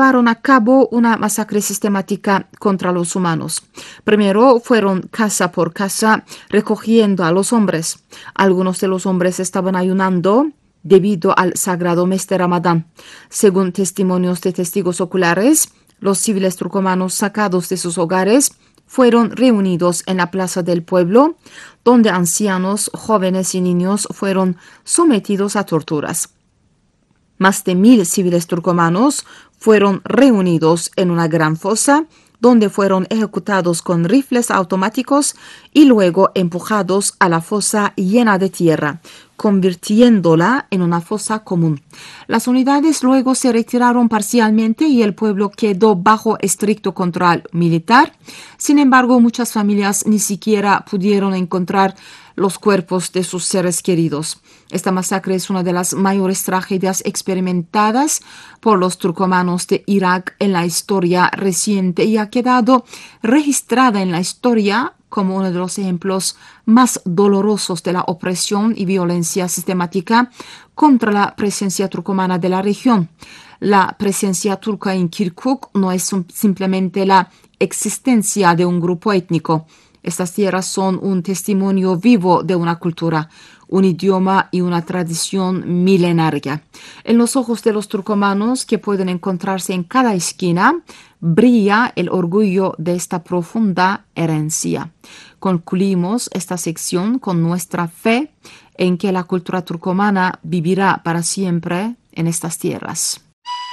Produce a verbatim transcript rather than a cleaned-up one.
llevaron a cabo una masacre sistemática contra los humanos. Primero fueron casa por casa recogiendo a los hombres. Algunos de los hombres estaban ayunando debido al sagrado mes de Ramadán. Según testimonios de testigos oculares, los civiles turcomanos sacados de sus hogares fueron reunidos en la plaza del pueblo, donde ancianos, jóvenes y niños fueron sometidos a torturas. Más de mil civiles turcomanos fueron reunidos en una gran fosa, donde fueron ejecutados con rifles automáticos y luego empujados a la fosa llena de tierra, convirtiéndola en una fosa común. Las unidades luego se retiraron parcialmente y el pueblo quedó bajo estricto control militar. Sin embargo, muchas familias ni siquiera pudieron encontrar los cuerpos de sus seres queridos. Esta masacre es una de las mayores tragedias experimentadas por los turcomanos de Irak en la historia reciente y ha quedado registrada en la historia como uno de los ejemplos más dolorosos de la opresión y violencia sistemática contra la presencia turcomana de la región. La presencia turca en Kirkuk no es un, simplemente la existencia de un grupo étnico. Estas tierras son un testimonio vivo de una cultura, un idioma y una tradición milenaria. En los ojos de los turcomanos, que pueden encontrarse en cada esquina, brilla el orgullo de esta profunda herencia. Concluimos esta sección con nuestra fe en que la cultura turcomana vivirá para siempre en estas tierras.